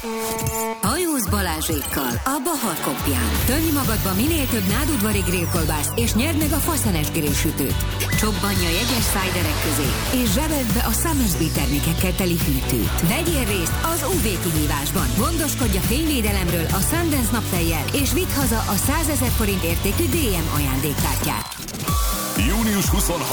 Hajóz Balázsékkal a Bahar Kopján. Tölj magadba minél több nádudvari grillkolbászt, és nyerd meg a faszenes grillsütőt. Csobbanja jegyes szájderek közé, és zsebeld be a Summersby termékekkel teli hűtőt. Vegyél részt az UV kihívásban. Gondoskodj a fényvédelemről a Sundance naptejjel, és vidd haza a 100 000 forint értékű DM ajándékkártyát. Június 26